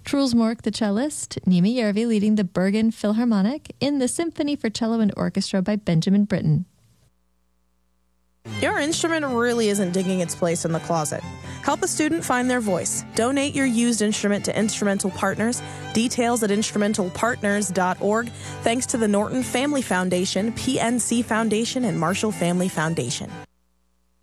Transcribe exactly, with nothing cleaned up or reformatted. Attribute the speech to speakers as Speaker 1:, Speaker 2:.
Speaker 1: Truls Mork, the cellist, Nima Järvi leading the Bergen Philharmonic in the Symphony for Cello and Orchestra by Benjamin Britten.
Speaker 2: Your instrument really isn't digging its place in the closet. Help a student find their voice. Donate your used instrument to Instrumental Partners. Details at instrumental partners dot org. Thanks to the Norton Family Foundation, P N C Foundation, and Marshall Family Foundation.